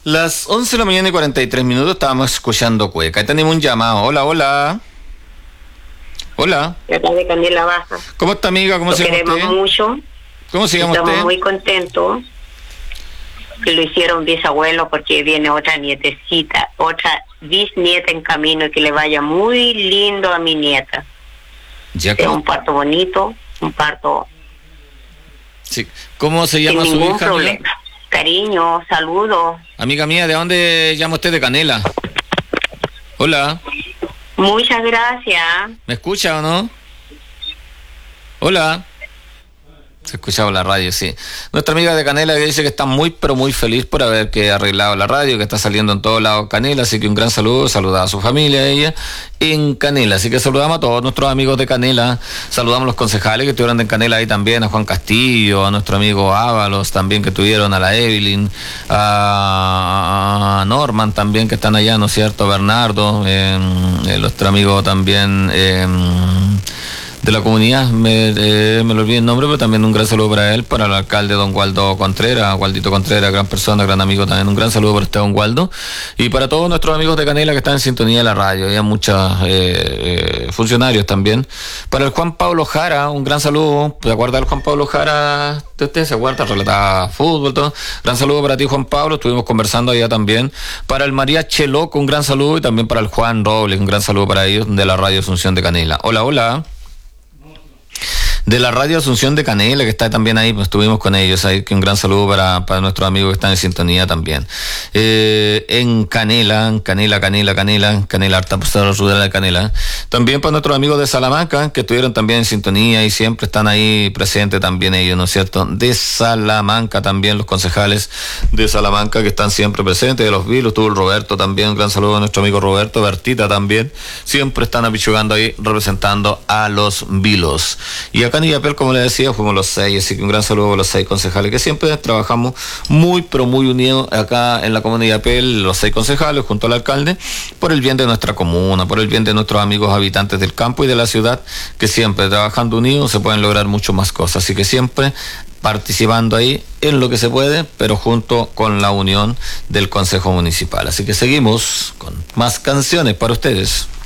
Las 11 de la mañana y 43 minutos estábamos escuchando Cueca. Y tenemos un llamado. Hola, hola. Hola. Acá de Canela Baja. ¿Cómo está, amiga? ¿Cómo Lo se llama queremos usted? mucho. ¿Cómo se llama Estamos usted? muy contentos que lo hicieron bisabuelo, porque viene otra nietecita, otra bisnieta en camino, y que le vaya muy lindo a mi nieta. Ya, Es un parto bonito, un parto sí. ¿Cómo se sin llama su ningún hija, problema. amiga? Cariño, saludos. Amiga mía, ¿de dónde llama usted? De Canela. Hola. Muchas gracias. ¿Me escucha o no? Hola. Se escuchaba la radio, sí. Nuestra amiga de Canela que dice que está muy, pero muy feliz por haber que arreglado la radio, que está saliendo en todos lados Canela, así que un gran saludo, saludaba a su familia, a ella, en Canela. Así que saludamos a todos nuestros amigos de Canela, saludamos a los concejales que estuvieron en Canela ahí también, a Juan Castillo, a nuestro amigo Ábalos también que tuvieron, a la Evelyn, a Norman también que están allá, ¿no es cierto? Bernardo, nuestro amigo también... de la comunidad, me lo olvidé el nombre, pero también un gran saludo para él, para el alcalde don Waldo Contreras, Waldito Contreras, gran persona, gran amigo también, un gran saludo para usted, don Waldo, y para todos nuestros amigos de Canela que están en sintonía de la radio, y a muchos funcionarios también. Para el Juan Pablo Jara, un gran saludo. ¿Se acuerda del Juan Pablo Jara? ¿De usted se acuerda? Relataba fútbol, todo. Gran saludo para ti, Juan Pablo, estuvimos conversando allá también. Para el María Cheloco, un gran saludo, y también para el Juan Robles, un gran saludo para ellos de la radio Asunción de Canela. Hola, hola. De la radio Asunción de Canela, que está también ahí, pues estuvimos con ellos ahí, que un gran saludo para nuestros amigos que están en sintonía también. En Canela, harta posada rural de Canela. También para nuestros amigos de Salamanca, que estuvieron también en sintonía y siempre están ahí presentes también ellos, ¿no es cierto? De Salamanca también, los concejales de Salamanca que están siempre presentes, de los Vilos, tuvo el Roberto también, un gran saludo a nuestro amigo Roberto, Bertita también, siempre están apichugando ahí, representando a los Vilos. Y acá en Illapel, como les decía, fuimos los 6, así que un gran saludo a los 6 concejales que siempre trabajamos muy, pero muy unidos acá en la comunidad de Illapel, los 6 concejales junto al alcalde, por el bien de nuestra comuna, por el bien de nuestros amigos habitantes del campo y de la ciudad, que siempre trabajando unidos se pueden lograr mucho más cosas, así que siempre participando ahí en lo que se puede, pero junto con la unión del Consejo Municipal. Así que seguimos con más canciones para ustedes.